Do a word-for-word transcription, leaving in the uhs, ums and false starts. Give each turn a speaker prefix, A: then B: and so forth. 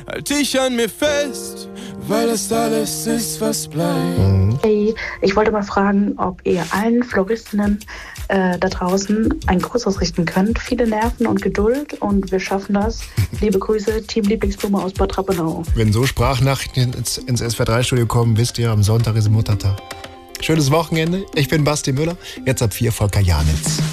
A: halt ich an mir fest, weil das alles ist, was bleibt.
B: Hey, ich wollte mal fragen, ob ihr allen Floristinnen äh, da draußen einen Gruß ausrichten könnt. Viele Nerven und Geduld und wir schaffen das. Liebe Grüße, Team Lieblingsblume aus Bad Rappenau.
C: Wenn so Sprachnachrichten ins, ins S W R drei Studio kommen, wisst ihr, am Sonntag ist Muttertag. Schönes Wochenende. Ich bin Basti Müller. Jetzt ab vier Volker Janitz.